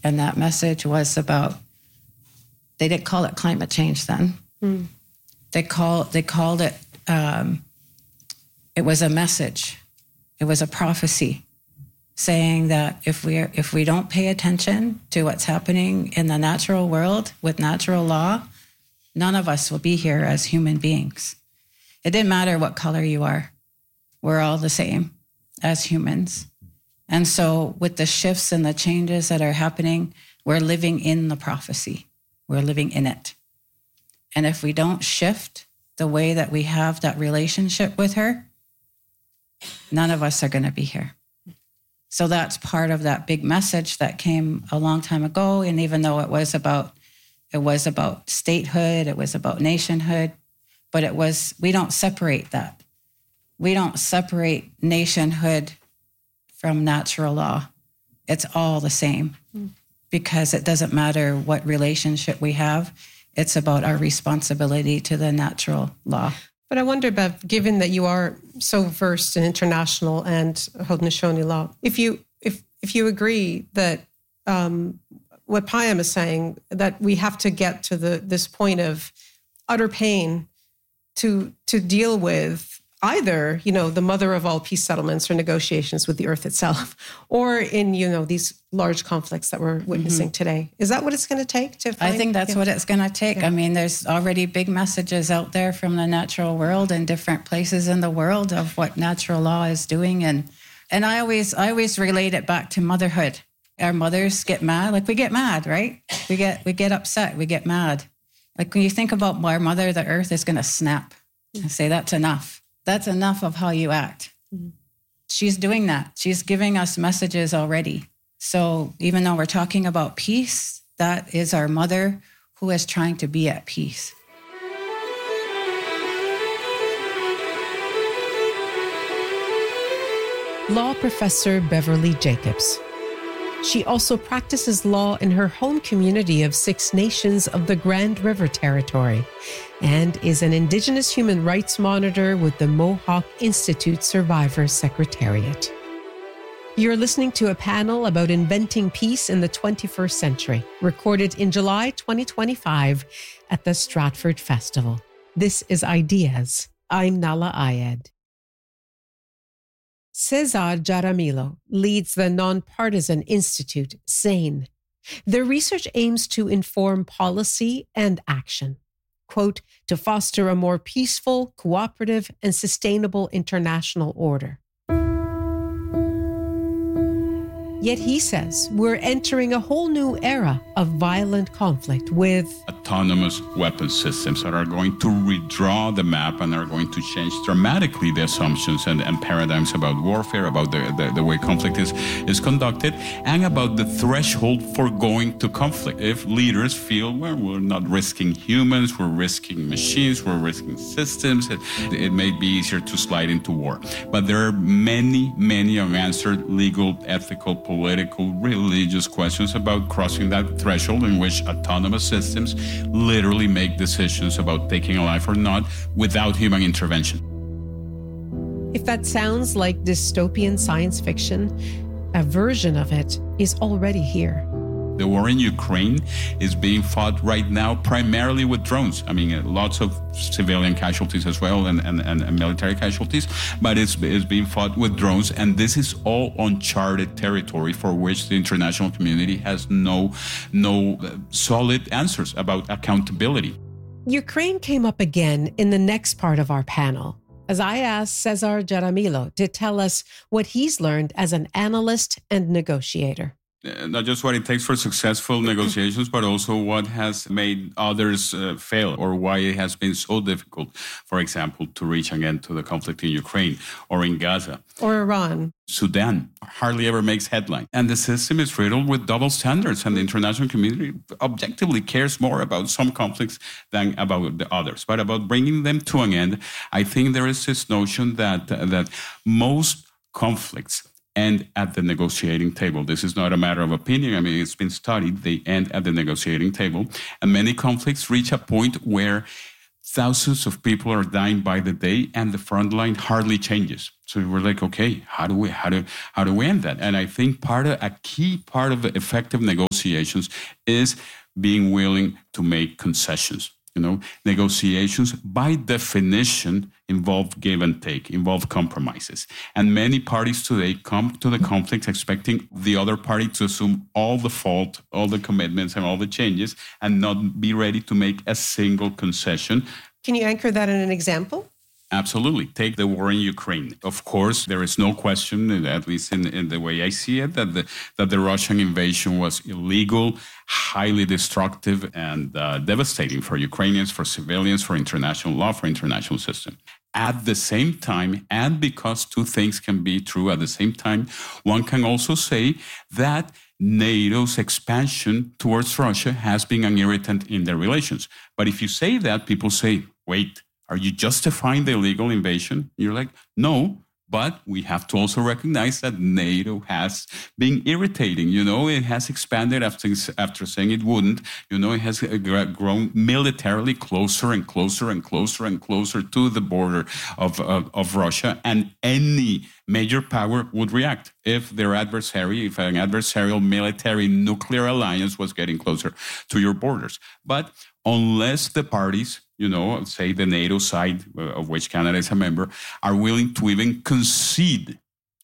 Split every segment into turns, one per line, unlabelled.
And that message was about, they didn't call it climate change then. They called it, it was a message. It was a prophecy saying that if we don't pay attention to what's happening in the natural world with natural law, none of us will be here as human beings. It didn't matter what color you are. We're all the same as humans. And so with the shifts and the changes that are happening, we're living in the prophecy. We're living in it. And if we don't shift the way that we have that relationship with her, none of us are going to be here. So that's part of that big message that came a long time ago. And even though it was about statehood, it was about nationhood, but we don't separate that. We don't separate nationhood from natural law. It's all the same because it doesn't matter what relationship we have. It's about our responsibility to the natural law.
But I wonder, Bev, given that you are so versed in international and Haudenosaunee law, if you agree that what Payam is saying, that we have to get to this point of utter pain to deal with either, the mother of all peace settlements or negotiations with the earth itself, or in, these large conflicts that we're witnessing today. Is that what it's going to take to find?
I think that's what it's going to take. Yeah. I mean, there's already big messages out there from the natural world and different places in the world of what natural law is doing. And I always relate it back to motherhood. Our mothers get mad. Like we get mad, right? We get upset. We get mad. Like when you think about our mother, the earth is going to snap and say, that's enough. That's enough of how you act. She's doing that. She's giving us messages already. So even though we're talking about peace, that is our mother who is trying to be at peace.
Law professor Beverly Jacobs. She also practices law in her home community of Six Nations of the Grand River Territory and is an Indigenous human rights monitor with the Mohawk Institute Survivors Secretariat. You're listening to a panel about inventing peace in the 21st century, recorded in July 2025 at the Stratford Festival. This is Ideas. I'm Nahlah Ayed. Cesar Jaramillo leads the nonpartisan institute, SANE. Their research aims to inform policy and action, quote, to foster a more peaceful, cooperative, and sustainable international order. Yet he says we're entering a whole new era of violent conflict with
autonomous weapon systems that are going to redraw the map and are going to change dramatically the assumptions and paradigms about warfare, about the way conflict is conducted, and about the threshold for going to conflict. If leaders feel, well, we're not risking humans, we're risking machines, we're risking systems, it may be easier to slide into war. But there are many, many unanswered legal, ethical, political, religious questions about crossing that threshold in which autonomous systems literally make decisions about taking a life or not without human intervention.
If that sounds like dystopian science fiction, a version of it is already here.
The war in Ukraine is being fought right now primarily with drones. I mean, lots of civilian casualties as well and military casualties, but it's being fought with drones. And this is all uncharted territory for which the international community has no solid answers about accountability.
Ukraine came up again in the next part of our panel, as I asked Cesar Jaramillo to tell us what he's learned as an analyst and negotiator.
Not just what it takes for successful negotiations, but also what has made others fail, or why it has been so difficult, for example, to reach an end to the conflict in Ukraine or in Gaza.
Or Iran.
Sudan hardly ever makes headline. And the system is riddled with double standards, and the international community objectively cares more about some conflicts than about the others. But about bringing them to an end, I think there is this notion that most conflicts end at the negotiating table. This is not a matter of opinion. I mean, it's been studied. They end at the negotiating table. And many conflicts reach a point where thousands of people are dying by the day, and the front line hardly changes. So we're like, okay, how do we end that? And I think a key part of effective negotiations is being willing to make concessions. Negotiations by definition involve give and take, involve compromises. And many parties today come to the conflict expecting the other party to assume all the fault, all the commitments, and all the changes, and not be ready to make a single concession.
Can you anchor that in an example?
Absolutely. Take the war in Ukraine. Of course, there is no question, at least in the way I see it, that the Russian invasion was illegal, highly destructive, and devastating for Ukrainians, for civilians, for international law, for international system. At the same time, and because two things can be true at the same time, one can also say that NATO's expansion towards Russia has been an irritant in their relations. But if you say that, people say, wait, are you justifying the illegal invasion? You're like, no, but we have to also recognize that NATO has been irritating. It has expanded after saying it wouldn't. It has grown militarily closer and closer and closer and closer to the border of Russia. And any major power would react if an adversarial military nuclear alliance was getting closer to your borders. But unless the parties, say the NATO side, of which Canada is a member, are willing to even concede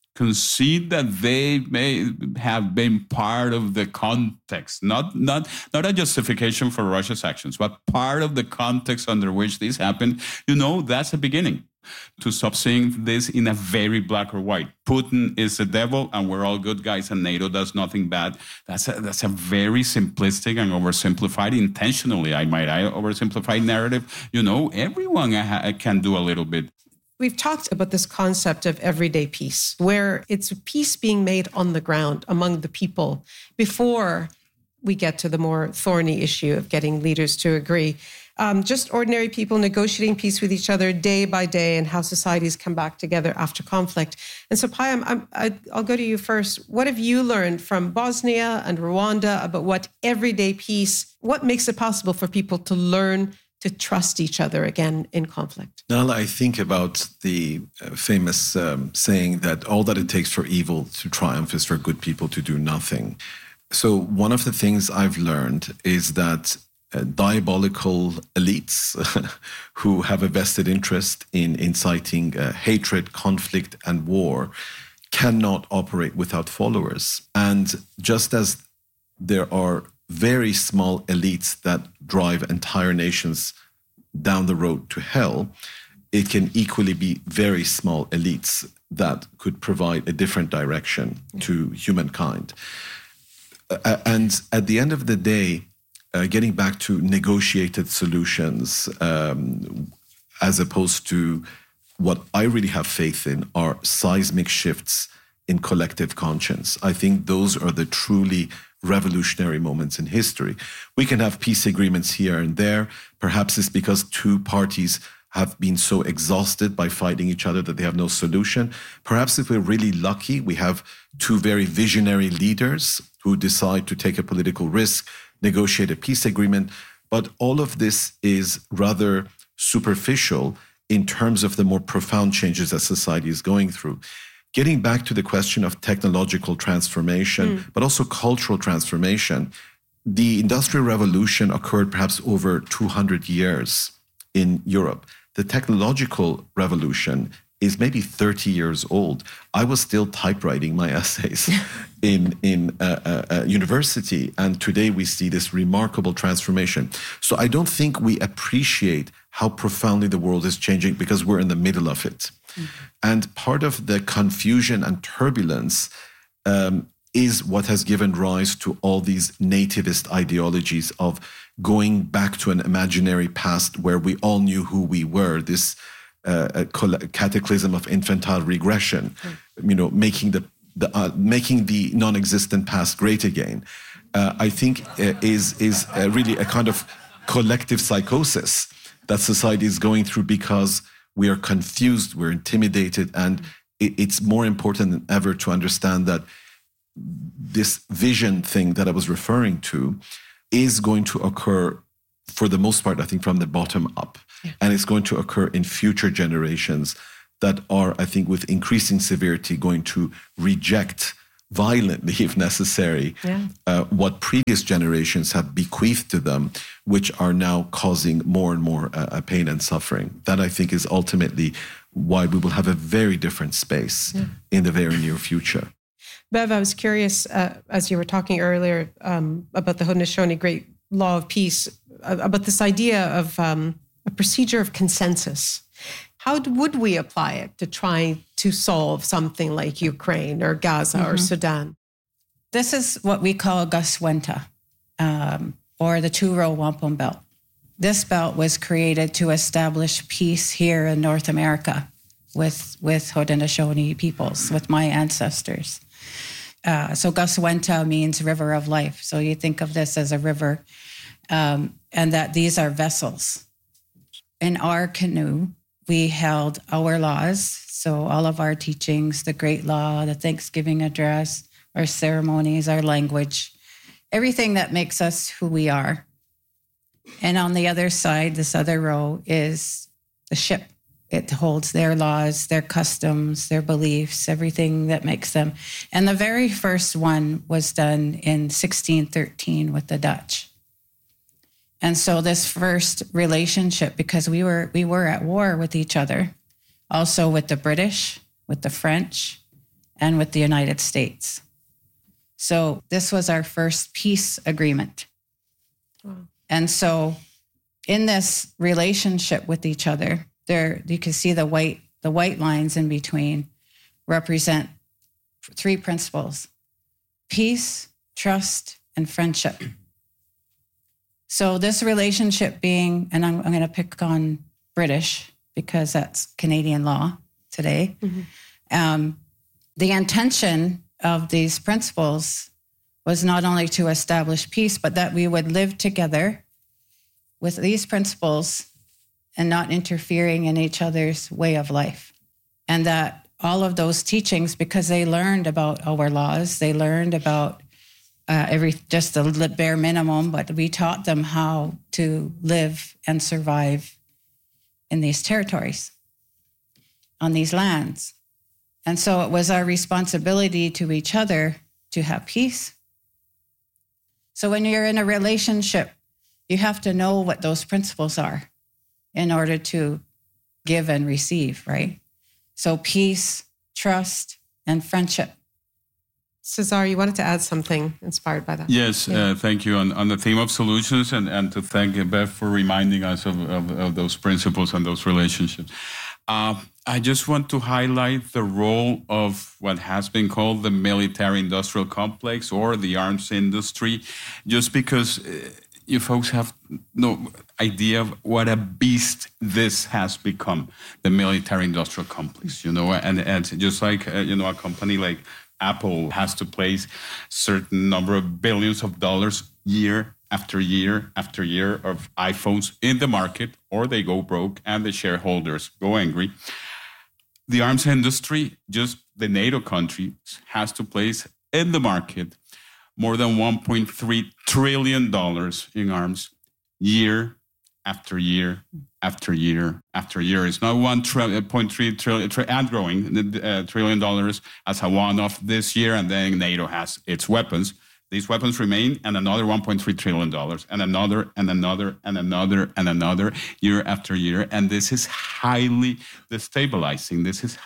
that they may have been part of the context, not a justification for Russia's actions, but part of the context under which this happened, that's a beginning to stop seeing this in a very black or white. Putin is the devil and we're all good guys and NATO does nothing bad. That's a very simplistic and oversimplified, intentionally, oversimplified narrative. Everyone can do a little bit.
We've talked about this concept of everyday peace, where it's a peace being made on the ground among the people before we get to the more thorny issue of getting leaders to agree. Just ordinary people negotiating peace with each other day by day and how societies come back together after conflict. And so, Payam, I'll go to you first. What have you learned from Bosnia and Rwanda about what everyday peace, what makes it possible for people to learn to trust each other again in conflict?
Nala, I think about the famous saying that all that it takes for evil to triumph is for good people to do nothing. So one of the things I've learned is that diabolical elites who have a vested interest in inciting hatred, conflict, and war cannot operate without followers. And just as there are very small elites that drive entire nations down the road to hell, it can equally be very small elites that could provide a different direction to humankind. And at the end of the day, getting back to negotiated solutions, as opposed to what I really have faith in are seismic shifts in collective conscience. I think those are the truly revolutionary moments in history. We can have peace agreements here and there. Perhaps it's because two parties have been so exhausted by fighting each other that they have no solution. Perhaps if we're really lucky, we have two very visionary leaders who decide to take a political risk, negotiate a peace agreement. But all of this is rather superficial in terms of the more profound changes that society is going through. Getting back to the question of technological transformation, but also cultural transformation, the Industrial Revolution occurred perhaps over 200 years in Europe. The technological revolution is maybe 30 years old. I was still typewriting my essays in university, and today we see this remarkable transformation. So I don't think we appreciate how profoundly the world is changing because we're in the middle of it. And part of the confusion and turbulence is what has given rise to all these nativist ideologies of going back to an imaginary past where we all knew who we were, this cataclysm of infantile regression, making the non-existent past great again. I think is really a kind of collective psychosis that society is going through because we are confused, we're intimidated, and it's more important than ever to understand that this vision thing that I was referring to is going to occur for the most part, I think, from the bottom up. Yeah. And it's going to occur in future generations that are, I think, with increasing severity, going to reject violently, if necessary, what previous generations have bequeathed to them, which are now causing more and more pain and suffering. That, I think, is ultimately why we will have a very different space in the very near future.
Bev, I was curious, as you were talking earlier about the Haudenosaunee Great Law of Peace, about this idea of a procedure of consensus. How would we apply it to try to solve something like Ukraine or Gaza or Sudan?
This is what we call Goswenta, or the Two-Row Wampum Belt. This belt was created to establish peace here in North America with Haudenosaunee peoples, with my ancestors. So Goswenta means river of life. So you think of this as a river, and that these are vessels. In our canoe, we held our laws, so all of our teachings, the Great Law, the Thanksgiving Address, our ceremonies, our language, everything that makes us who we are. And on the other side, this other row is the ship. It holds their laws, their customs, their beliefs, everything that makes them. And the very first one was done in 1613 with the Dutch. And so this first relationship, because we were at war with each other, also with the British, with the French, and with the United States. So this was our first peace agreement. Wow. And so in this relationship with each other, there you can see the white lines in between represent three principles: peace, trust, and friendship. So this relationship being, and I'm going to pick on British because that's Canadian law today. Mm-hmm. The intention of these principles was not only to establish peace, but that we would live together with these principles and not interfering in each other's way of life. And that all of those teachings, because they learned about our laws, they learned about just the bare minimum, but we taught them how to live and survive in these territories, on these lands. And so it was our responsibility to each other to have peace. So when you're in a relationship, you have to know what those principles are in order to give and receive, right? So peace, trust, and friendship.
Cesar, you wanted to add something inspired by that.
Yes, thank you. On the theme of solutions, and to thank Bev for reminding us of those principles and those relationships. I just want to highlight the role of what has been called the military-industrial complex or the arms industry, just because you folks have no idea of what a beast this has become, the military-industrial complex, and just like, a company like Apple has to place certain number of billions of dollars year after year after year of iPhones in the market, or they go broke and the shareholders go angry. The arms industry, just the NATO countries, has to place in the market more than $1.3 trillion in arms year after year after year after year. It's not $1.3 trillion and growing $1 trillion as a one-off this year, and then NATO has its weapons. These weapons remain, and another $1.3 trillion, and another, and another, and another, and another, year after year. And this is highly destabilizing.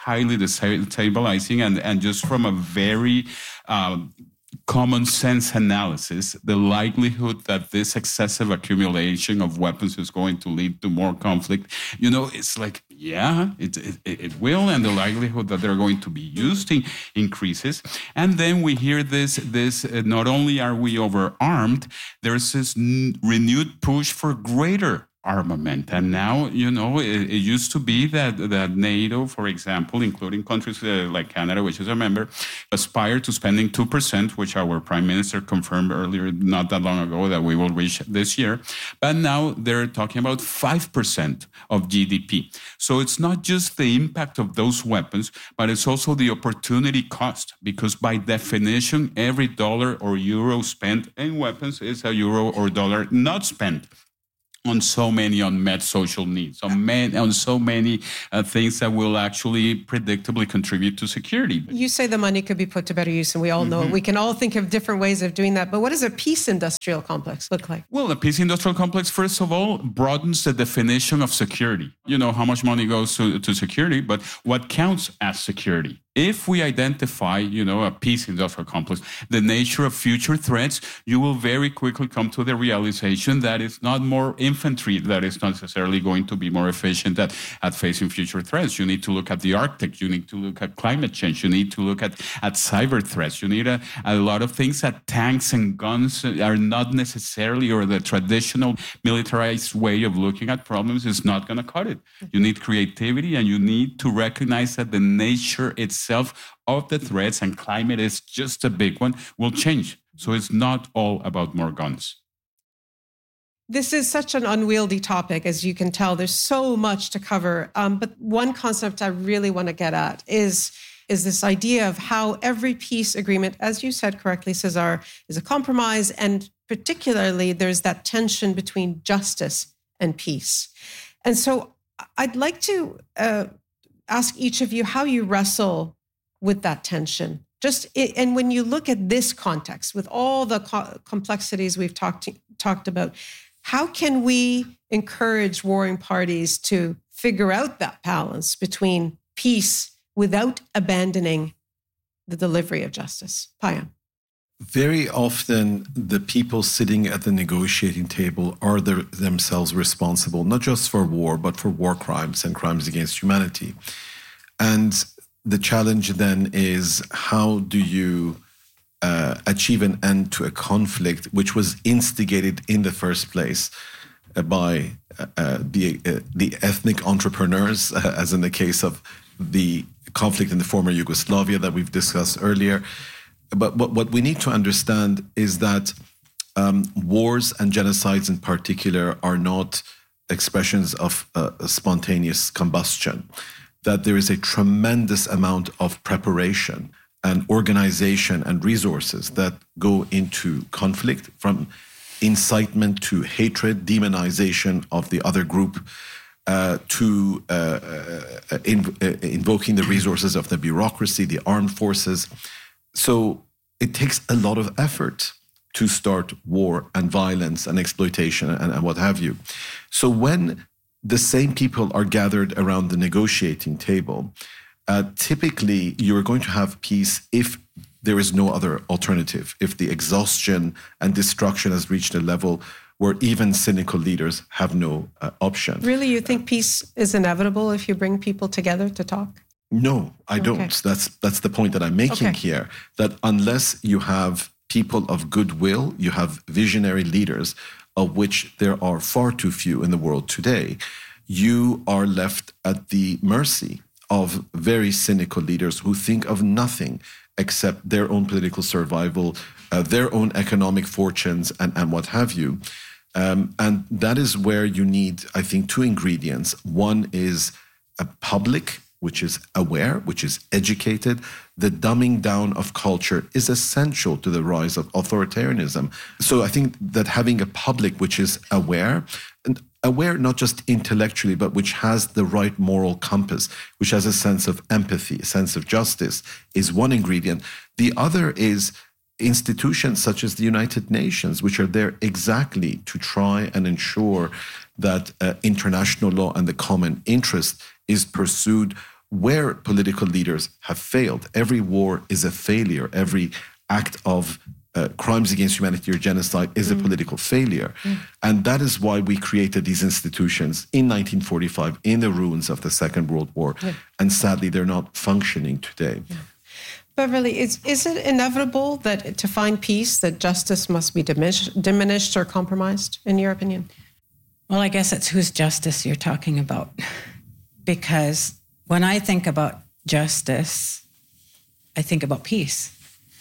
And just from a very common sense analysis, the likelihood that this excessive accumulation of weapons is going to lead to more conflict, it's like, it will, and the likelihood that they're going to be used increases. And then we hear this not only are we overarmed, there's this renewed push for greater armament. And now, it used to be that NATO, for example, including countries like Canada, which is a member, aspire to spending 2%, which our Prime Minister confirmed earlier, not that long ago, that we will reach this year. But now they're talking about 5% of GDP. So it's not just the impact of those weapons, but it's also the opportunity cost, because by definition, every dollar or euro spent in weapons is a euro or dollar not spent on so many unmet social needs, on so many things that will actually predictably contribute to security.
You say the money could be put to better use, and we all know it. We can all think of different ways of doing that. But what does a peace industrial complex look like?
Well, a peace industrial complex, first of all, broadens the definition of security. You know how much money goes to security, but what counts as security? If we identify, a peace industrial complex, the nature of future threats, you will very quickly come to the realization that it's not more infantry that is necessarily going to be more efficient at facing future threats. You need to look at the Arctic. You need to look at climate change. You need to look at cyber threats. You need a lot of things that tanks and guns are not necessarily, or the traditional militarized way of looking at problems is not going to cut it. You need creativity, and you need to recognize that the nature itself of the threats, and climate is just a big one, will change. So it's not all about more guns.
This is such an unwieldy topic, as you can tell. There's so much to cover. But one concept I really want to get at is this idea of how every peace agreement, as you said correctly, Cesar, is a compromise. And particularly, there's that tension between justice and peace. And so I'd like to ask each of you how you wrestle with that tension. And when you look at this context, with all the complexities we've talked about, how can we encourage warring parties to figure out that balance between peace without abandoning the delivery of justice? Payam.
Very often, the people sitting at the negotiating table are themselves responsible, not just for war, but for war crimes and crimes against humanity. And the challenge then is, how do you achieve an end to a conflict which was instigated in the first place by the ethnic entrepreneurs, as in the case of the conflict in the former Yugoslavia that we've discussed earlier. But what we need to understand is that wars and genocides in particular are not expressions of spontaneous combustion, that there is a tremendous amount of preparation and organization and resources that go into conflict, from incitement to hatred, demonization of the other group, to invoking the resources of the bureaucracy, the armed forces. So it takes a lot of effort to start war and violence and exploitation and what have you. So when the same people are gathered around the negotiating table, typically you're going to have peace if there is no other alternative, if the exhaustion and destruction has reached a level where even cynical leaders have no option.
Really, you think peace is inevitable if you bring people together to talk?
No, I don't. That's the point that I'm making here, that unless you have people of goodwill, you have visionary leaders, of which there are far too few in the world today, you are left at the mercy of very cynical leaders who think of nothing except their own political survival, their own economic fortunes, and what have you. And that is where you need, I think, two ingredients. One is a public which is aware, which is educated. The dumbing down of culture is essential to the rise of authoritarianism. So I think that having a public which is aware, and aware not just intellectually, but which has the right moral compass, which has a sense of empathy, a sense of justice, is one ingredient. The other is institutions such as the United Nations, which are there exactly to try and ensure that international law and the common interest is pursued where political leaders have failed. Every war is a failure. Every act of crimes against humanity or genocide is a political failure. And that is why we created these institutions in 1945 in the ruins of the Second World War. And sadly, they're not functioning today.
Beverly, is it inevitable that to find peace, that justice must be diminished or compromised, in your opinion?
Well, I guess it's whose justice you're talking about. Because when I think about justice, I think about peace.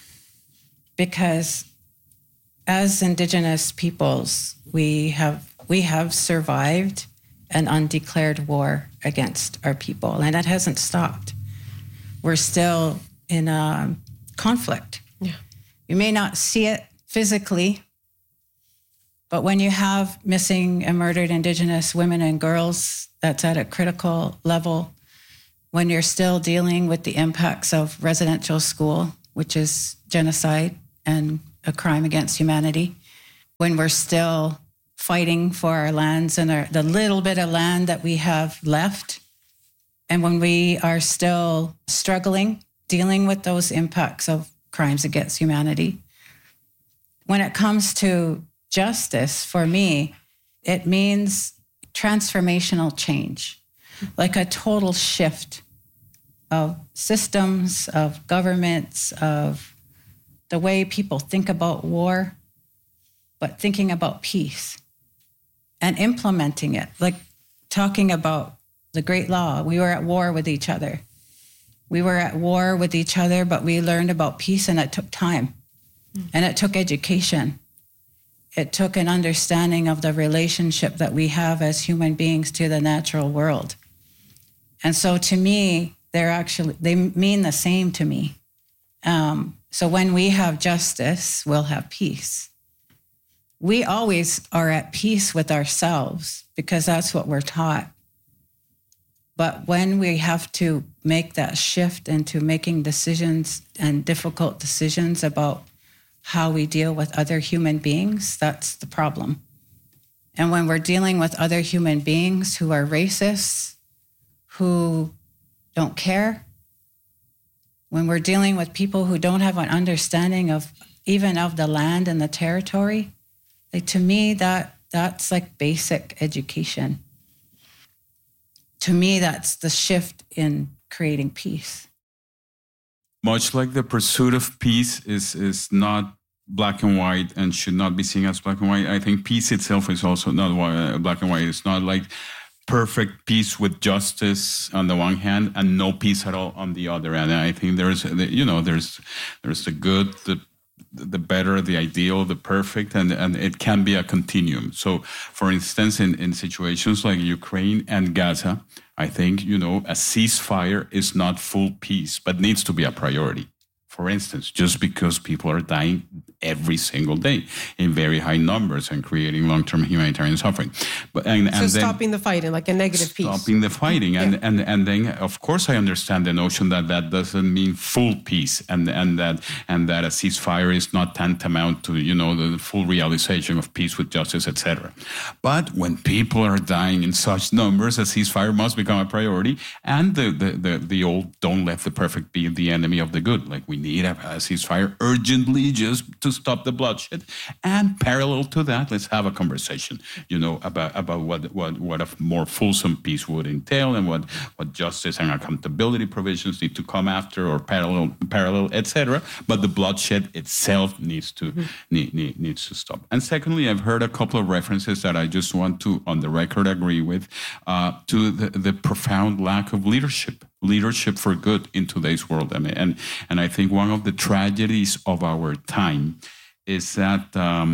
Because as Indigenous peoples, we have survived an undeclared war against our people, and it hasn't stopped. We're still in a conflict. Yeah. You may not see it physically, But when you have missing and murdered Indigenous women and girls, that's at a critical level. When you're still dealing with the impacts of residential school, which is genocide and a crime against humanity, when we're still fighting for our lands and the little bit of land that we have left, and when we are still struggling, dealing with those impacts of crimes against humanity. When it comes to justice, for me, it means transformational change, like a total shift of systems, of governments, of the way people think about war, but thinking about peace and implementing it, like talking about the Great Law. We were at war with each other. We were at war with each other, but we learned about peace, and it took time. And it took education. It took an understanding of the relationship that we have as human beings to the natural world. And so to me, they mean the same to me. So when we have justice, we'll have peace. We always are at peace with ourselves because that's what we're taught. But when we have to make that shift into making decisions and difficult decisions about how we deal with other human beings, that's the problem. And when we're dealing with other human beings who are racist, who don't care, when we're dealing with people who don't have an understanding of even of the land and the territory, like, to me, that's like basic education. To me, that's the shift in creating peace.
Much like the pursuit of peace is not black and white and should not be seen as black and white, I think peace itself is also not black and white. It's not like perfect peace with justice on the one hand and no peace at all on the other. And I think there's the good, the better, the ideal, the perfect, and it can be a continuum. So, for instance, in situations like Ukraine and Gaza, I think, a ceasefire is not full peace, but needs to be a priority. For instance, just because people are dying every single day in very high numbers and creating long-term humanitarian suffering. And
then stopping the fighting, like a negative peace.
Stopping the fighting. And then, of course, I understand the notion that doesn't mean full peace and that a ceasefire is not tantamount to, the full realization of peace with justice, etc. But when people are dying in such numbers, a ceasefire must become a priority. And the old, don't let the perfect be the enemy of the good. Like, we need a ceasefire urgently just to stop the bloodshed. And parallel to that, let's have a conversation, about what a more fulsome peace would entail and what justice and accountability provisions need to come after or parallel, etc. But the bloodshed itself needs to stop. And secondly, I've heard a couple of references that I just want to, on the record, agree with, to the profound lack of leadership for good in today's world. And I think one of the tragedies of our time is that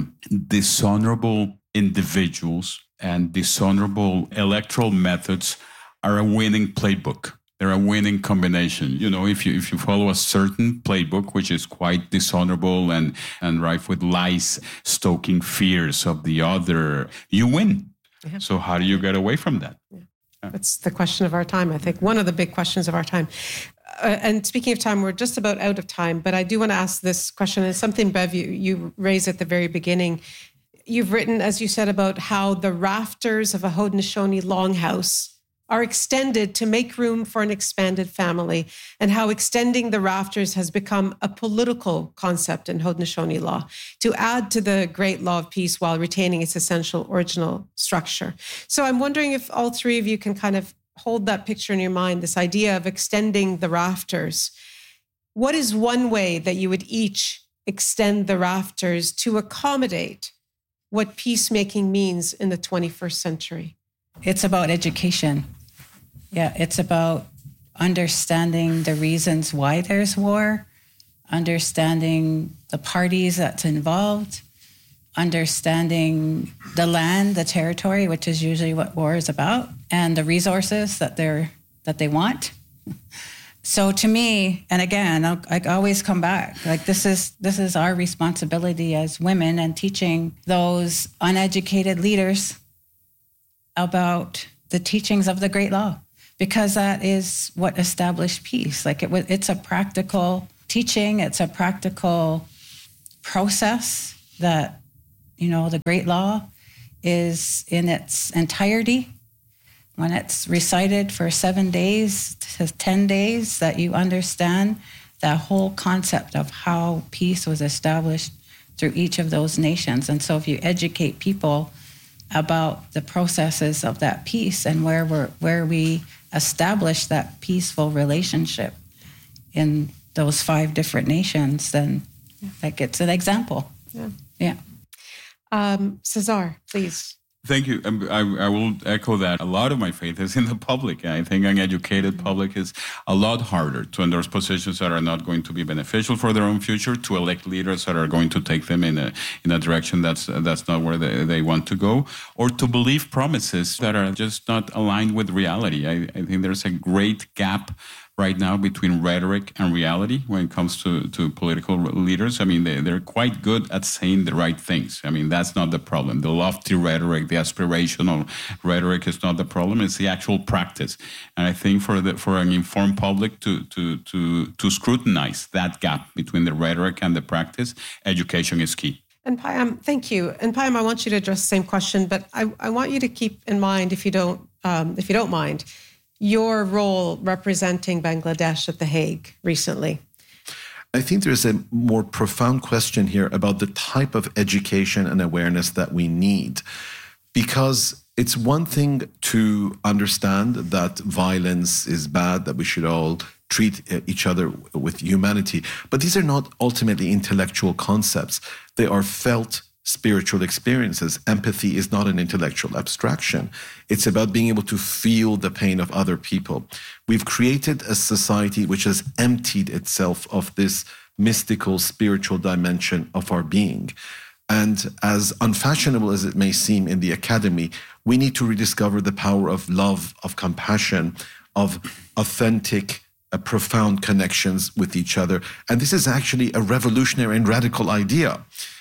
dishonorable individuals and dishonorable electoral methods are a winning playbook. They're a winning combination. If you follow a certain playbook, which is quite dishonorable and rife with lies, stoking fears of the other, you win. Yeah. So how do you get away from that? Yeah.
That's the question of our time, I think. One of the big questions of our time. And speaking of time, we're just about out of time, but I do want to ask this question. It's something, Bev, you raised at the very beginning. You've written, as you said, about how the rafters of a Haudenosaunee longhouse are extended to make room for an expanded family, and how extending the rafters has become a political concept in Haudenosaunee law to add to the great law of peace while retaining its essential original structure. So I'm wondering if all three of you can kind of hold that picture in your mind, this idea of extending the rafters. What is one way that you would each extend the rafters to accommodate what peacemaking means in the 21st century?
It's about education. Yeah, it's about understanding the reasons why there's war, understanding the parties that's involved, understanding the land, the territory, which is usually what war is about, and the resources that they want, So to me, and again, I always come back, like this is our responsibility as women, and teaching those uneducated leaders about the teachings of the Great Law, because that is what established peace. Like it's a practical teaching, it's a practical process that, the Great Law is in its entirety. When it's recited for 7 days to 10 days, that you understand that whole concept of how peace was established through each of those nations. And so if you educate people about the processes of that peace and where we establish that peaceful relationship in those 5 different nations, then that gets an example. Yeah.
Cesar, please.
Thank you. I will echo that. A lot of my faith is in the public. I think an educated public is a lot harder to endorse positions that are not going to be beneficial for their own future, to elect leaders that are going to take them in a direction that's not where they want to go, or to believe promises that are just not aligned with reality. I think there's a great gap right now between rhetoric and reality when it comes to political leaders. I mean, they're quite good at saying the right things. I mean, that's not the problem. The lofty rhetoric, the aspirational rhetoric is not the problem. It's the actual practice. And I think for an informed public to scrutinize that gap between the rhetoric and the practice, education is key.
And Payam, thank you. And Payam, I want you to address the same question, but I want you to keep in mind, if you don't mind, your role representing Bangladesh at The Hague recently.
I think there's a more profound question here about the type of education and awareness that we need. Because it's one thing to understand that violence is bad, that we should all treat each other with humanity. But these are not ultimately intellectual concepts. They are felt spiritual experiences. Empathy is not an intellectual abstraction. It's about being able to feel the pain of other people. We've created a society which has emptied itself of this mystical, spiritual dimension of our being. And as unfashionable as it may seem in the academy, we need to rediscover the power of love, of compassion, of authentic, profound connections with each other. And this is actually a revolutionary and radical idea.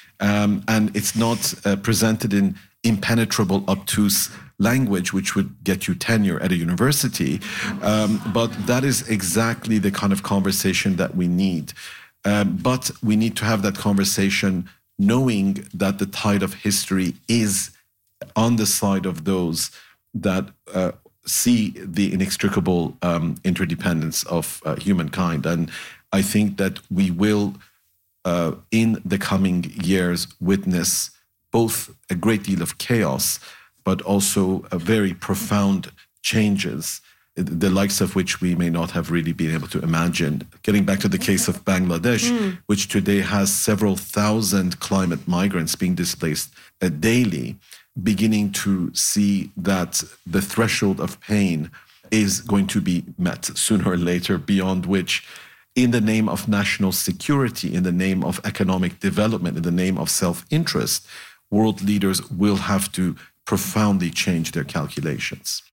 And it's not presented in impenetrable, obtuse language, which would get you tenure at a university. But that is exactly the kind of conversation that we need. But we need to have that conversation knowing that the tide of history is on the side of those that see the inextricable interdependence of humankind. And I think that we will in the coming years witness both a great deal of chaos, but also a very profound changes, the likes of which we may not have really been able to imagine. Getting back to the case of Bangladesh, which today has several thousand climate migrants being displaced daily, beginning to see that the threshold of pain is going to be met sooner or later, beyond which, in the name of national security, in the name of economic development, in the name of self-interest, world leaders will have to profoundly change their calculations.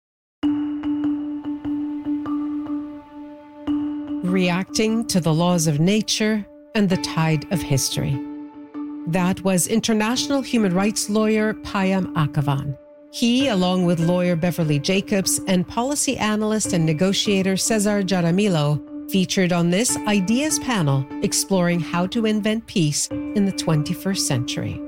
Reacting to the laws of nature and the tide of history. That was international human rights lawyer Payam Akavan. He, along with lawyer Beverly Jacobs and policy analyst and negotiator Cesar Jaramillo, featured on this Ideas panel exploring how to invent peace in the 21st century.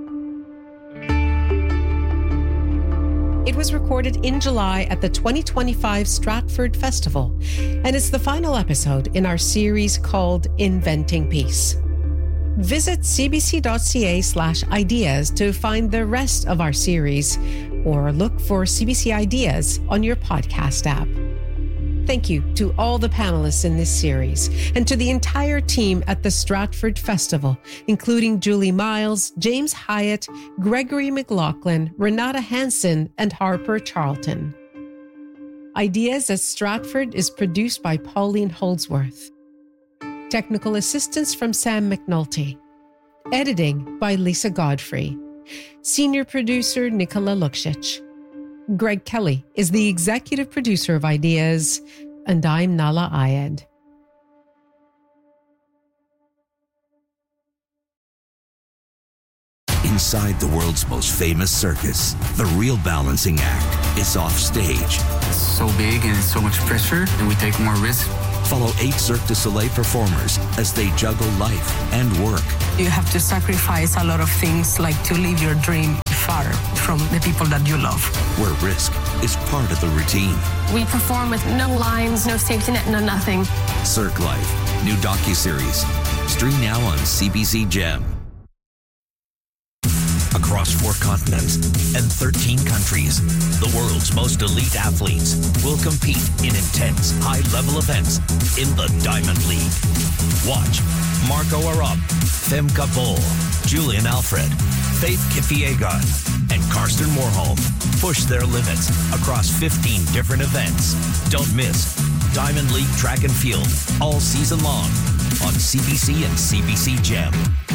It was recorded in July at the 2025 Stratford Festival, and it's the final episode in our series called Inventing Peace. Visit cbc.ca/ideas to find the rest of our series, or look for CBC Ideas on your podcast app. Thank you to all the panelists in this series and to the entire team at the Stratford Festival, including Julie Miles, James Hyatt, Gregory McLaughlin, Renata Hansen, and Harper Charlton. Ideas at Stratford is produced by Pauline Holdsworth. Technical assistance from Sam McNulty. Editing by Lisa Godfrey. Senior producer Nicola Luksic. Greg Kelly is the executive producer of Ideas, and I'm Nala Ayed.
Inside the world's most famous circus, the real balancing act is off stage.
It's so big and so much pressure, and we take more risk.
Follow 8 Cirque du Soleil performers as they juggle life and work.
You have to sacrifice a lot of things, like to live your dream far from the people that you love.
Where risk is part of the routine.
We perform with no lines, no safety net, no nothing.
Cirque Life, new docuseries. Stream now on CBC Gem. Across 4 continents and 13 countries, the world's most elite athletes will compete in intense, high-level events in the Diamond League. Watch Marco Arap, Femke Bol, Julian Alfred, Faith Kipyegon, and Karsten Warholm push their limits across 15 different events. Don't miss Diamond League Track and Field all season long on CBC and CBC Gem.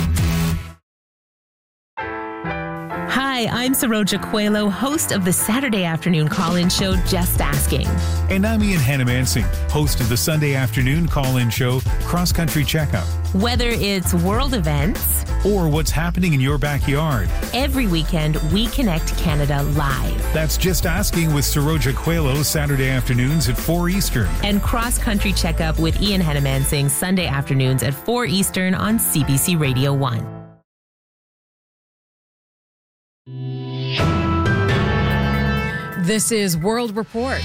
Hi, I'm Saroja Coelho, host of the Saturday afternoon call-in show, Just Asking.
And I'm Ian Hannamansing, host of the Sunday afternoon call-in show, Cross Country Checkup.
Whether it's world events
or what's happening in your backyard,
every weekend we connect Canada live.
That's Just Asking with Saroja Coelho, Saturday afternoons at 4 Eastern.
And Cross Country Checkup with Ian Hannamansing, Sunday afternoons at 4 Eastern on CBC Radio 1.
This is World Report.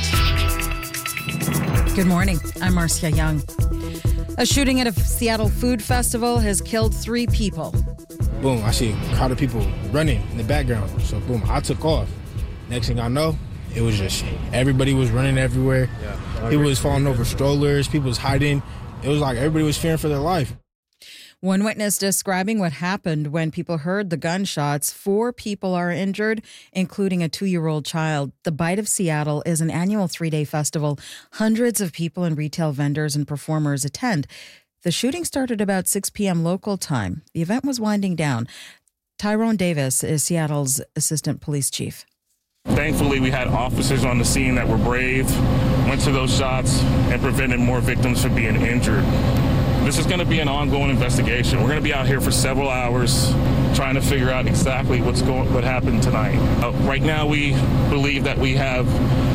Good morning. I'm Marcia Young. A shooting at a Seattle food festival has killed 3 people.
Boom, I see a crowd of people running in the background. So boom, I took off. Next thing I know, it was just everybody was running everywhere. People was falling over strollers. People was hiding. It was like everybody was fearing for their life.
One witness describing what happened when people heard the gunshots. 4 people are injured, including a 2-year-old child. The Bite of Seattle is an annual 3-day festival. Hundreds of people and retail vendors and performers attend. The shooting started about 6 p.m. local time. The event was winding down. Tyrone Davis is Seattle's assistant police chief.
Thankfully, we had officers on the scene that were brave, went to those shots, and prevented more victims from being injured. This is going to be an ongoing investigation. We're going to be out here for several hours trying to figure out exactly what happened tonight. Right now, we believe that we have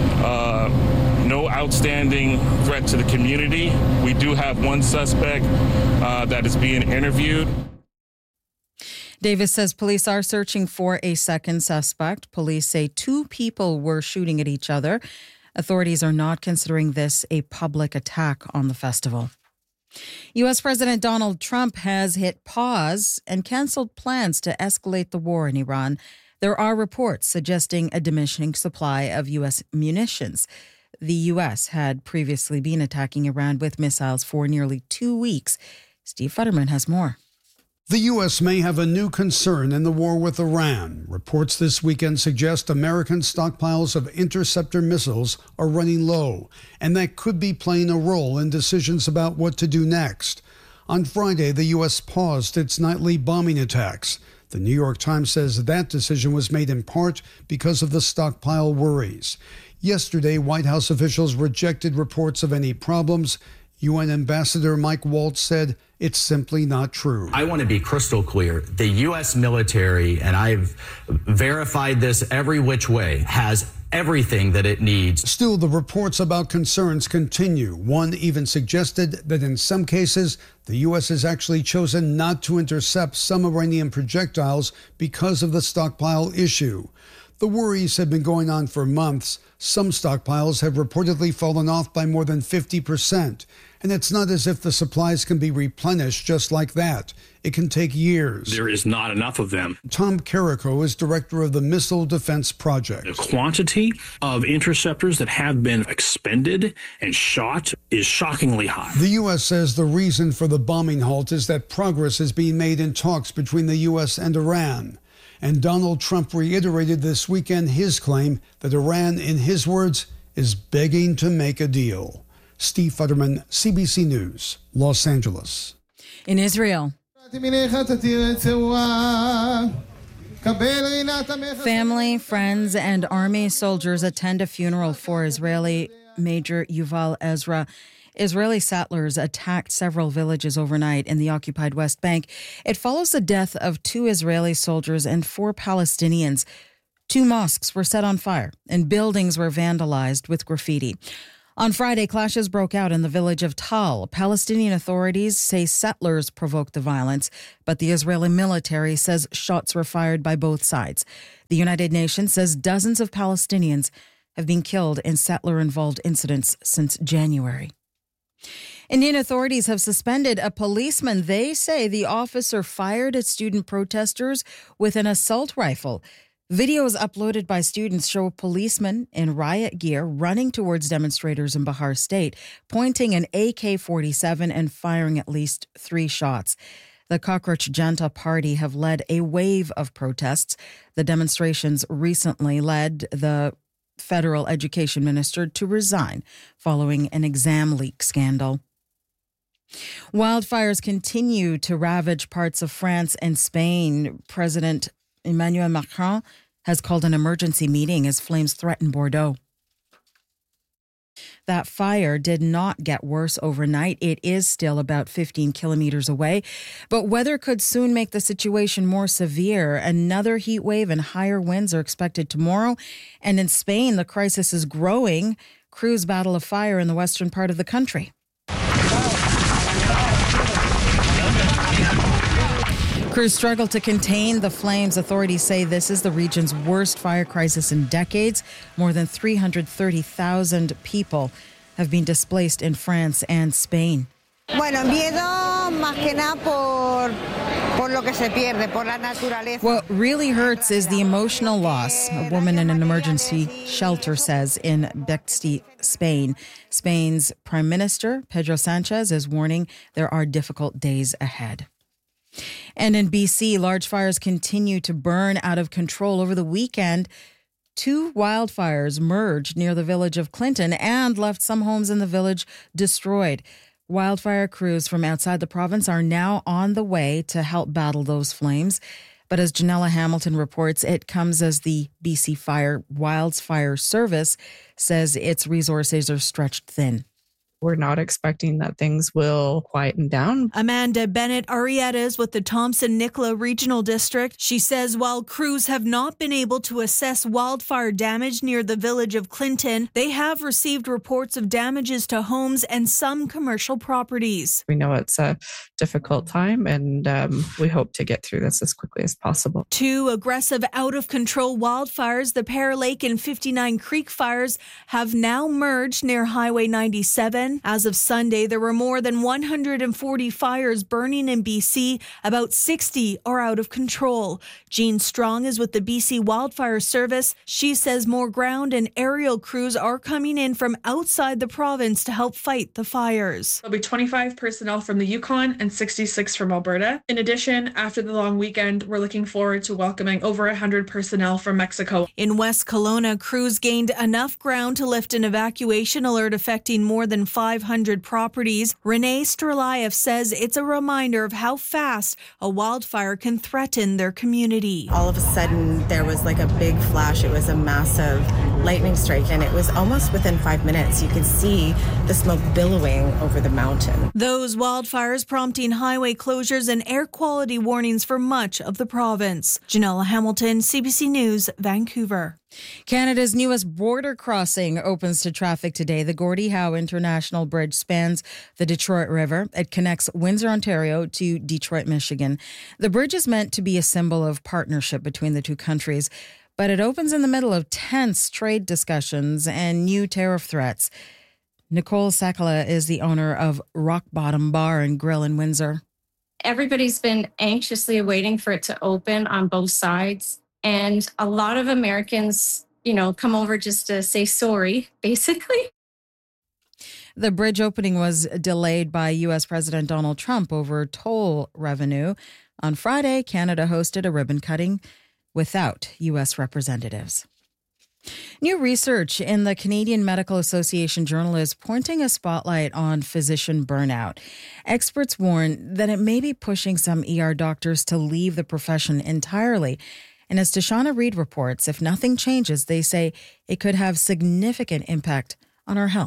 no outstanding threat to the community. We do have one suspect that is being interviewed.
Davis says police are searching for a second suspect. Police say 2 people were shooting at each other. Authorities are not considering this a public attack on the festival. U.S. President Donald Trump has hit pause and canceled plans to escalate the war in Iran. There are reports suggesting a diminishing supply of U.S. munitions. The U.S. had previously been attacking Iran with missiles for nearly 2 weeks. Steve Futterman has more.
The U.S. may have a new concern in the war with Iran. Reports this weekend suggest American stockpiles of interceptor missiles are running low, and that could be playing a role in decisions about what to do next. On Friday, the U.S. paused its nightly bombing attacks. The New York Times says that decision was made in part because of the stockpile worries. Yesterday, White House officials rejected reports of any problems. UN Ambassador Mike Waltz said it's simply not true.
I want to be crystal clear. The U.S. military, and I've verified this every which way, has everything that it needs.
Still, the reports about concerns continue. One even suggested that in some cases, the U.S. has actually chosen not to intercept some Iranian projectiles because of the stockpile issue. The worries have been going on for months. Some stockpiles have reportedly fallen off by more than 50%. And it's not as if the supplies can be replenished just like that. It can take years.
There is not enough of them.
Tom Carrico is director of the Missile Defense Project.
The quantity of interceptors that have been expended and shot is shockingly high.
The U.S. says the reason for the bombing halt is that progress is being made in talks between the U.S. and Iran. And Donald Trump reiterated this weekend his claim that Iran, in his words, is begging to make a deal. Steve Futterman, CBC News, Los Angeles.
In Israel, family, friends, and army soldiers attend a funeral for Israeli Major Yuval Ezra. Israeli settlers attacked several villages overnight in the occupied West Bank. It follows the death of 2 Israeli soldiers and 4 Palestinians. 2 mosques were set on fire and buildings were vandalized with graffiti. On Friday, clashes broke out in the village of Tal. Palestinian authorities say settlers provoked the violence, but the Israeli military says shots were fired by both sides. The United Nations says dozens of Palestinians have been killed in settler-involved incidents since January. Indian authorities have suspended a policeman. They say the officer fired at student protesters with an assault rifle. Videos uploaded by students show a policeman in riot gear running towards demonstrators in Bihar State, pointing an AK-47 and firing at least 3 shots. The Cockroach Janta Party have led a wave of protests. The demonstrations recently led the federal education minister to resign following an exam leak scandal. Wildfires continue to ravage parts of France and Spain. President Emmanuel Macron has called an emergency meeting as flames threaten Bordeaux. That fire did not get worse overnight. It is still about 15 kilometers away, but weather could soon make the situation more severe. Another heat wave and higher winds are expected tomorrow. And in Spain, the crisis is growing. Crews battle a fire in the western part of the country. Crews struggle to contain the flames. Authorities say this is the region's worst fire crisis in decades. More than 330,000 people have been displaced in France and Spain. What really hurts is the emotional loss, a woman in an emergency shelter says in Becti, Spain. Spain's Prime Minister, Pedro Sanchez, is warning there are difficult days ahead. And in BC, large fires continue to burn out of control. Over the weekend, 2 wildfires merged near the village of Clinton and left some homes in the village destroyed. Wildfire crews from outside the province are now on the way to help battle those flames. But as Janella Hamilton reports, it comes as the BC Wildfire Service says its resources are stretched thin.
We're not expecting that things will quieten down.
Amanda Bennett Arrieta is with the Thompson-Nicola Regional District. She says while crews have not been able to assess wildfire damage near the village of Clinton, they have received reports of damages to homes and some commercial properties.
We know it's a difficult time, and we hope to get through this as quickly as possible.
2 aggressive, out-of-control wildfires, the Pear Lake and 59 Creek fires, have now merged near Highway 97. As of Sunday, there were more than 140 fires burning in BC. About 60 are out of control. Jean Strong is with the BC Wildfire Service. She says more ground and aerial crews are coming in from outside the province to help fight the fires.
There'll be 25 personnel from the Yukon and 66 from Alberta. In addition, after the long weekend, we're looking forward to welcoming over 100 personnel from Mexico.
In West Kelowna, crews gained enough ground to lift an evacuation alert affecting more than 500 properties. Renee Strelayev says it's a reminder of how fast a wildfire can threaten their community.
All of a sudden, there was like a big flash. It was a massive lightning strike, and it was almost within 5 minutes. You could see the smoke billowing over the mountain.
Those wildfires prompting highway closures and air quality warnings for much of the province. Janella Hamilton, CBC News, Vancouver.
Canada's newest border crossing opens to traffic today. The Gordie Howe International Bridge spans the Detroit River. It connects Windsor, Ontario to Detroit, Michigan. The bridge is meant to be a symbol of partnership between the two countries, but it opens in the middle of tense trade discussions and new tariff threats. Nicole Sakala is the owner of Rock Bottom Bar and Grill in Windsor.
Everybody's been anxiously waiting for it to open on both sides. And a lot of Americans, come over just to say sorry, basically.
The bridge opening was delayed by U.S. President Donald Trump over toll revenue. On Friday, Canada hosted a ribbon cutting without U.S. representatives. New research in the Canadian Medical Association Journal is pointing a spotlight on physician burnout. Experts warn that it may be pushing some ER doctors to leave the profession entirely. And as Tashana Reid reports, if nothing changes, they say it could have significant impact on our health.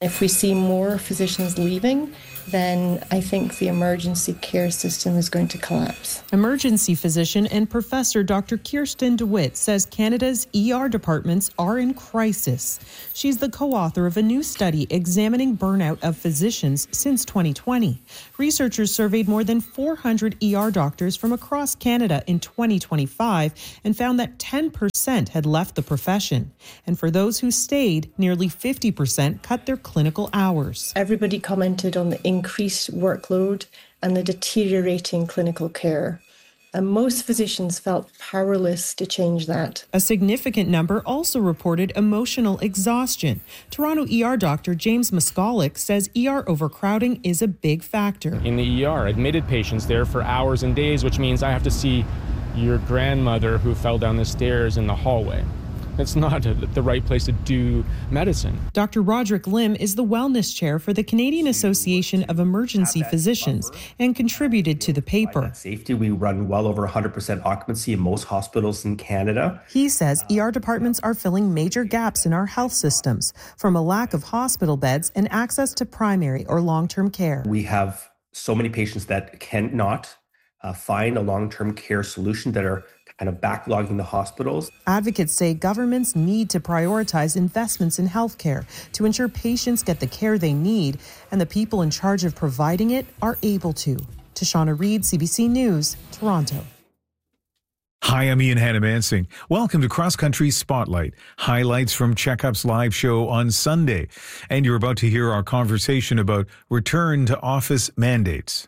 If we see more physicians leaving, then I think the emergency care system is going to collapse.
Emergency physician and professor Dr. Kirsten DeWitt says Canada's ER departments are in crisis. She's the co-author of a new study examining burnout of physicians since 2020. Researchers surveyed more than 400 ER doctors from across Canada in 2025 and found that 10% had left the profession. And for those who stayed, nearly 50% cut their clinical hours.
Everybody commented on the increased workload and the deteriorating clinical care. And most physicians felt powerless to change that.
A significant number also reported emotional exhaustion. Toronto ER doctor James Moskalik says ER overcrowding is a big factor.
In the ER, admitted patients there for hours and days, which means I have to see your grandmother who fell down the stairs in the hallway. It's not the right place to do medicine.
Dr. Roderick Lim is the wellness chair for the Canadian Association of Emergency Physicians and contributed to the paper.
Safety, we run well over 100% occupancy in most hospitals in Canada.
He says ER departments are filling major gaps in our health systems, from a lack of hospital beds and access to primary or long-term care.
We have so many patients that cannot find a long-term care solution, that are kind of backlogging the hospitals.
Advocates say governments need to prioritize investments in healthcare to ensure patients get the care they need and the people in charge of providing it are able to. Tashana Reid, CBC News, Toronto.
Hi, I'm Ian Hannamansing. Welcome to Cross Country Spotlight, highlights from Checkup's live show on Sunday. And you're about to hear our conversation about return to office mandates.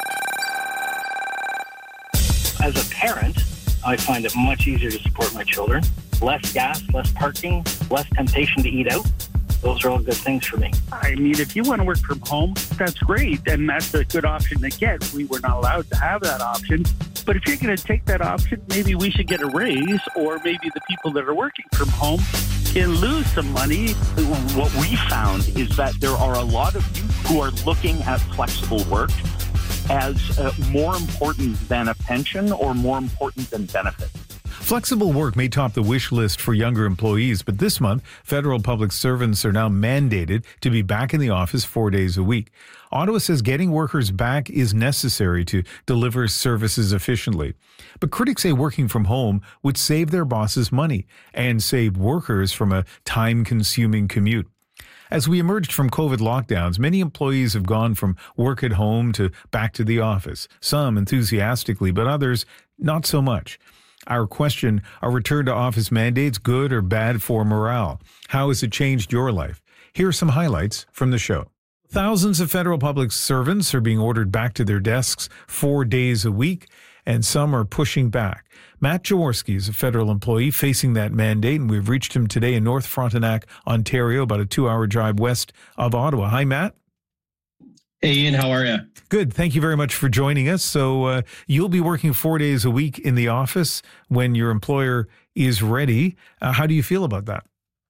As a parent, I find it much easier to support my children. Less gas, less parking, less temptation to eat out. Those are all good things for me.
I mean, if you want to work from home, that's great, and that's a good option to get. We were not allowed to have that option. But if you're going to take that option, maybe we should get a raise, or maybe the people that are working from home can lose some money.
What we found is that there are a lot of youth who are looking at flexible work as more important than a pension or more important than benefits.
Flexible work may top the wish list for younger employees, but this month, federal public servants are now mandated to be back in the office 4 days a week. Ottawa says getting workers back is necessary to deliver services efficiently. But critics say working from home would save their bosses money and save workers from a time-consuming commute. As we emerged from COVID lockdowns, many employees have gone from work at home to back to the office, some enthusiastically, but others not so much. Our question, are return to office mandates good or bad for morale? How has it changed your life? Here are some highlights from the show. Thousands of federal public servants are being ordered back to their desks 4 days a week, and some are pushing back. Matt Jaworski is a federal employee facing that mandate, and we've reached him today in North Frontenac, Ontario, about a 2-hour drive west of Ottawa. Hi, Matt.
Hey, Ian, how are you?
Good. Thank you very much for joining us. So you'll be working 4 days a week in the office when your employer is ready. How do you feel about that?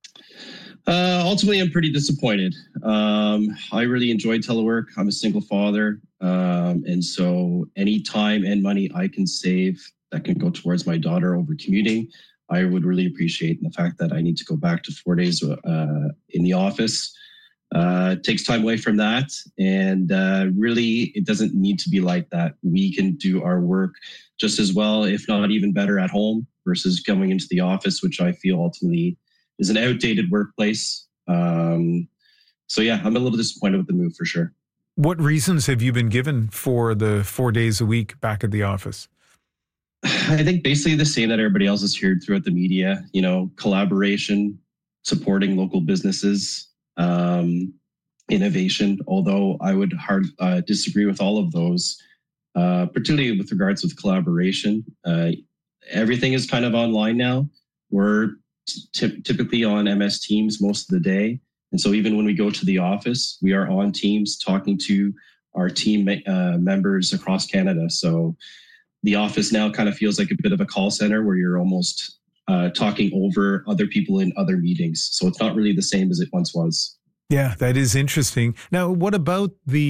Ultimately, I'm pretty disappointed. I really enjoy telework. I'm a single father. And so any time and money I can save that can go towards my daughter over commuting, I would really appreciate. And the fact that I need to go back to 4 days in the office takes time away from that. And really, it doesn't need to be like that. We can do our work just as well, if not even better, at home versus going into the office, which I feel ultimately is an outdated workplace. So yeah, I'm a little disappointed with the move for sure.
What reasons have you been given for the 4 days a week back at the office?
I think basically the same that everybody else has heard throughout the media, you know, collaboration, supporting local businesses, innovation, although I would disagree with all of those, particularly with regards with collaboration. Everything is kind of online now. We're typically on MS Teams most of the day. And so even when we go to the office, we are on Teams talking to our team members across Canada. So the office now kind of feels like a bit of a call center where you're almost talking over other people in other meetings. So it's not really the same as it once was.
Yeah, that is interesting. Now, what about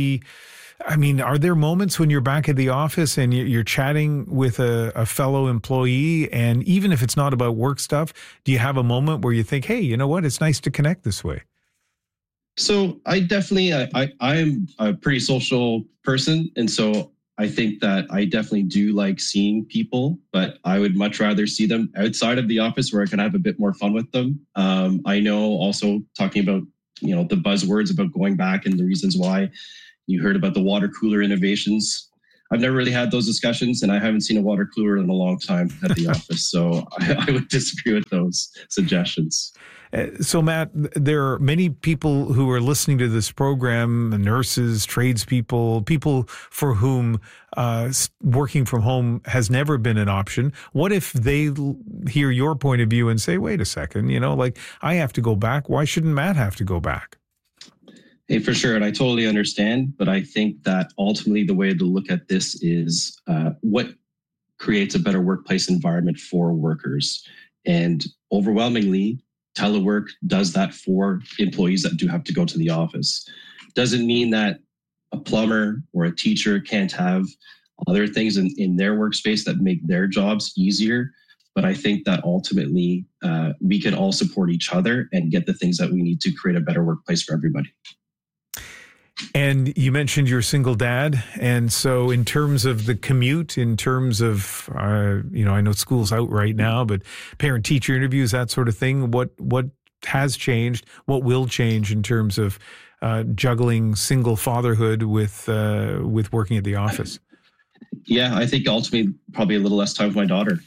are there moments when you're back at the office and you're chatting with a fellow employee, and even if it's not about work stuff, do you have a moment where you think, hey, you know what, it's nice to connect this way?
So I definitely, I am a pretty social person. And so I think that I definitely do like seeing people, but I would much rather see them outside of the office where I can have a bit more fun with them. I know also talking about, the buzzwords about going back and the reasons why you heard about the water cooler innovations. I've never really had those discussions, and I haven't seen a water cooler in a long time at the office. So I would disagree with those suggestions.
So, Matt, there are many people who are listening to this program, nurses, tradespeople, people for whom working from home has never been an option. What if they hear your point of view and say, wait a second, I have to go back. Why shouldn't Matt have to go back?
Hey, for sure. And I totally understand. But I think that ultimately the way to look at this is what creates a better workplace environment for workers. And overwhelmingly, telework does that for employees that do have to go to the office. Doesn't mean that a plumber or a teacher can't have other things in their workspace that make their jobs easier. But I think that ultimately we can all support each other and get the things that we need to create a better workplace for everybody.
And you mentioned you're a single dad. And so in terms of the commute, in terms of, I know school's out right now, but parent-teacher interviews, that sort of thing, what has changed? What will change in terms of juggling single fatherhood with working at the office?
Yeah, I think ultimately probably a little less time with my daughter.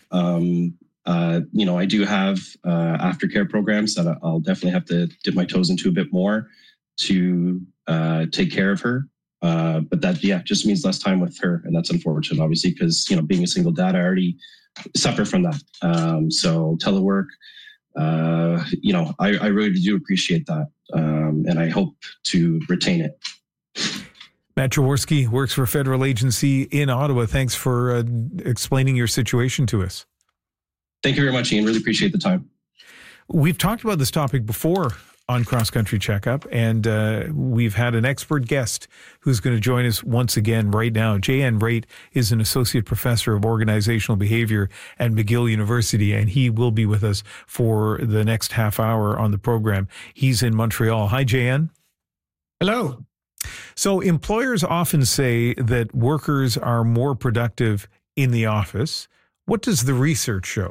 I do have aftercare programs that I'll definitely have to dip my toes into a bit more to take care of her. But that, just means less time with her. And that's unfortunate, obviously, because, being a single dad, I already suffer from that. So telework, I really do appreciate that. And I hope to retain it.
Matt Jaworski works for a federal agency in Ottawa. Thanks for explaining your situation to us.
Thank you very much, Ian. Really appreciate the time.
We've talked about this topic before on Cross Country Checkup, and we've had an expert guest who's going to join us once again right now. J.N. Raitt is an associate professor of organizational behavior at McGill University, and he will be with us for the next half hour on the program. He's in Montreal. Hi, J.N.
Hello.
So employers often say that workers are more productive in the office. What does the research show?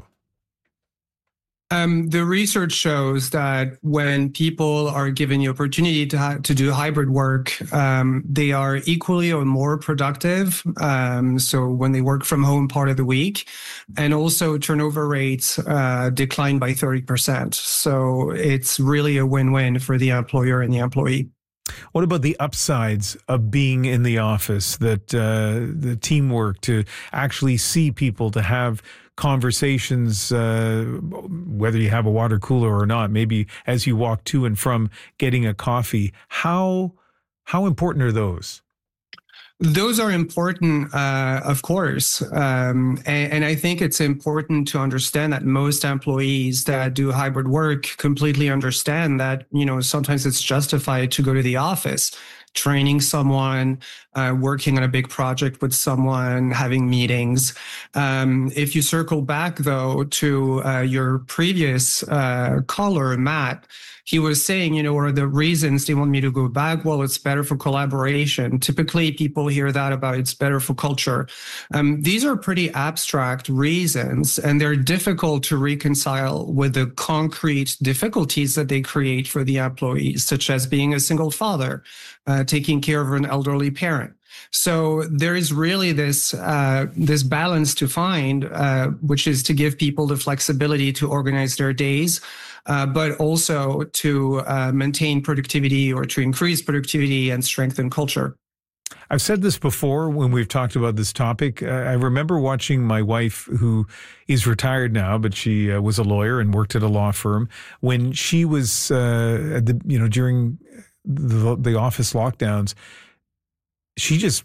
The research shows that when people are given the opportunity to do hybrid work, they are equally or more productive. So when they work from home part of the week, and also turnover rates decline by 30%. So it's really a win-win for the employer and the employee.
What about the upsides of being in the office, that the teamwork, to actually see people, to have conversations, whether you have a water cooler or not, maybe as you walk to and from getting a coffee? How important are those?
Those are important, of course. And I think it's important to understand that most employees that do hybrid work completely understand that, sometimes it's justified to go to the office, training someone, working on a big project with someone, having meetings. If you circle back, though, to your previous caller, Matt, he was saying, what are the reasons they want me to go back? Well, it's better for collaboration. Typically, people hear that about it's better for culture. These are pretty abstract reasons, and they're difficult to reconcile with the concrete difficulties that they create for the employees, such as being a single father, taking care of an elderly parent. So there is really this balance to find, which is to give people the flexibility to organize their days, but also to maintain productivity or to increase productivity and strengthen culture.
I've said this before when we've talked about this topic. I remember watching my wife, who is retired now, but she was a lawyer and worked at a law firm, when she was during the office lockdowns. She just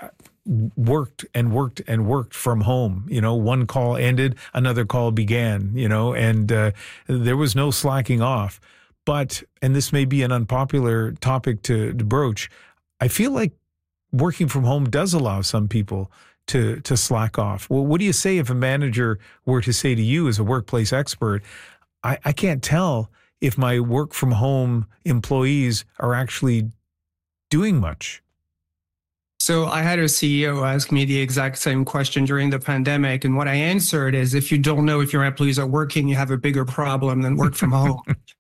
worked and worked and worked from home. One call ended, another call began, and there was no slacking off. But, and this may be an unpopular topic to broach, I feel like working from home does allow some people to slack off. Well, what do you say if a manager were to say to you as a workplace expert, I can't tell if my work from home employees are actually doing much?
So I had a CEO ask me the exact same question during the pandemic. And what I answered is, if you don't know if your employees are working, you have a bigger problem than work from home.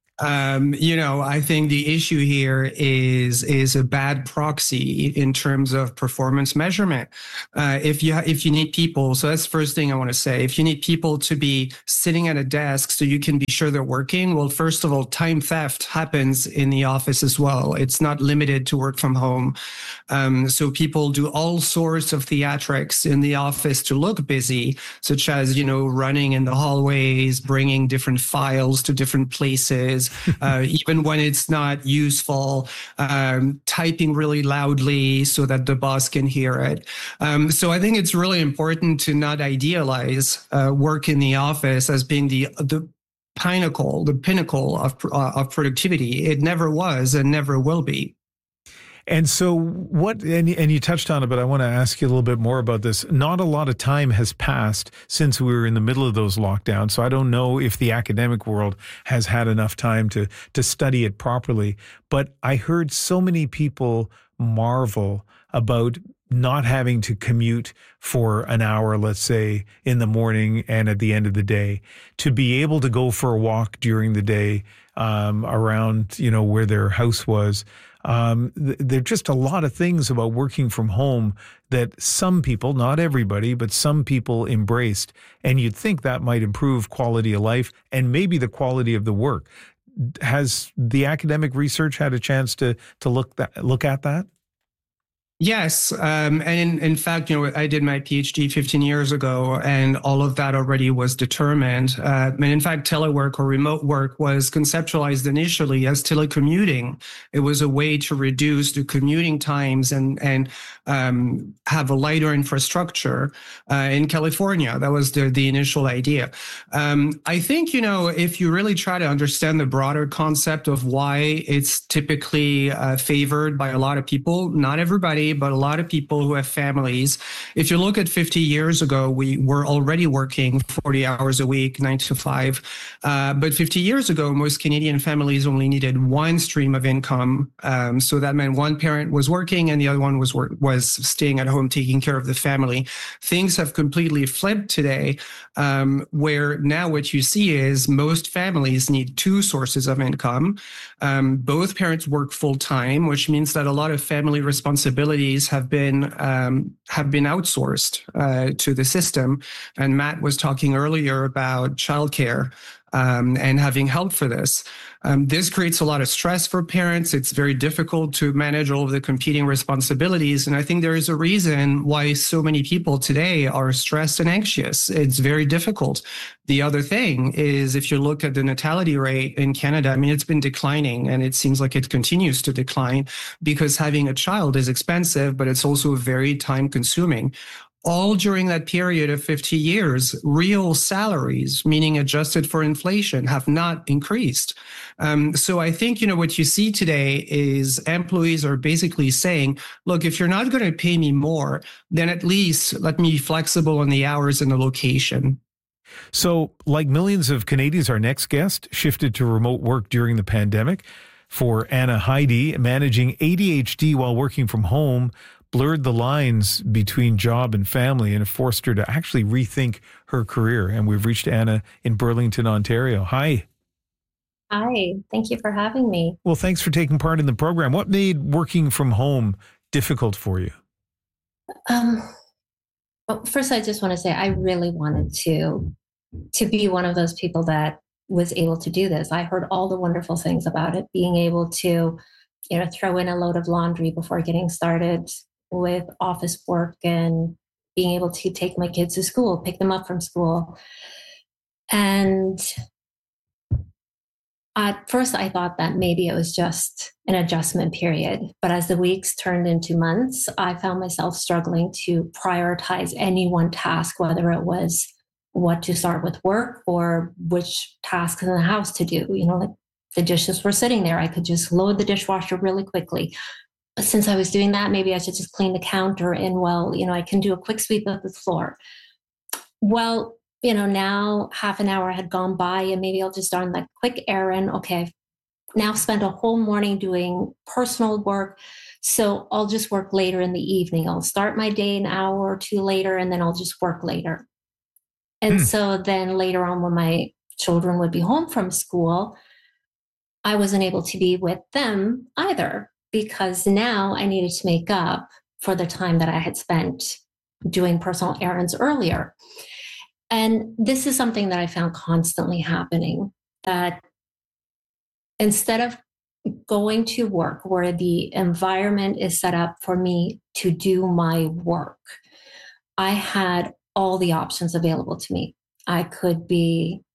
I think the issue here is a bad proxy in terms of performance measurement. If you need people, so that's the first thing I want to say. If you need people to be sitting at a desk so you can be sure they're working, well, first of all, time theft happens in the office as well. It's not limited to work from home. So people do all sorts of theatrics in the office to look busy, such as, running in the hallways, bringing different files to different places. Even when it's not useful, typing really loudly so that the boss can hear it. So I think it's really important to not idealize work in the office as being the pinnacle of productivity. It never was and never will be.
And so and you touched on it, but I want to ask you a little bit more about this. Not a lot of time has passed since we were in the middle of those lockdowns. So I don't know if the academic world has had enough time to study it properly. But I heard so many people marvel about not having to commute for an hour, let's say, in the morning and at the end of the day, to be able to go for a walk during the day around, where their house was. There are just a lot of things about working from home that some people, not everybody, but some people embraced. And you'd think that might improve quality of life and maybe the quality of the work. Has the academic research had a chance to look at that?
Yes. And in fact, I did my PhD 15 years ago, and all of that already was determined. And in fact, telework or remote work was conceptualized initially as telecommuting. It was a way to reduce the commuting times and have a lighter infrastructure in California. That was the initial idea. I think, if you really try to understand the broader concept of why it's typically favored by a lot of people, not everybody, but a lot of people who have families. If you look at 50 years ago, we were already working 40 hours a week, 9 to 5. But 50 years ago, most Canadian families only needed one stream of income. So that meant one parent was working and the other one was staying at home taking care of the family. Things have completely flipped today, where now what you see is most families need two sources of income. Both parents work full time, which means that a lot of family responsibilities have been outsourced to the system. And Matt was talking earlier about childcare and having help for this. This creates a lot of stress for parents. It's very difficult to manage all of the competing responsibilities. And I think there is a reason why so many people today are stressed and anxious. It's very difficult. The other thing is, if you look at the natality rate in Canada, it's been declining, and it seems like it continues to decline because having a child is expensive, but it's also very time consuming. All during that period of 50 years, real salaries, meaning adjusted for inflation, have not increased. So I think, what you see today is employees are basically saying, look, if you're not going to pay me more, then at least let me be flexible on the hours and the location.
So, like millions of Canadians, our next guest shifted to remote work during the pandemic. For Anna Heidi, managing ADHD while working from home blurred the lines between job and family and forced her to actually rethink her career. And we've reached Anna in Burlington, Ontario. Hi.
Hi. Thank you for having me.
Well, thanks for taking part in the program. What made working from home difficult for you?
Well, first, I just want to say I really wanted to be one of those people that was able to do this. I heard all the wonderful things about it, being able to, throw in a load of laundry before getting started with office work and being able to take my kids to school, pick them up from school. And at first I thought that maybe it was just an adjustment period. But as the weeks turned into months, I found myself struggling to prioritize any one task, whether it was what to start with work or which tasks in the house to do. Like the dishes were sitting there. I could just load the dishwasher really quickly. Since I was doing that, maybe I should just clean the counter and, I can do a quick sweep of the floor. Well, now half an hour had gone by and maybe I'll just run that quick errand. Okay, I've now spent a whole morning doing personal work. So I'll just work later in the evening. I'll start my day an hour or two later, and then I'll just work later. And so then later on, when my children would be home from school, I wasn't able to be with them either, because now I needed to make up for the time that I had spent doing personal errands earlier. And this is something that I found constantly happening, that instead of going to work where the environment is set up for me to do my work, I had all the options available to me. I could be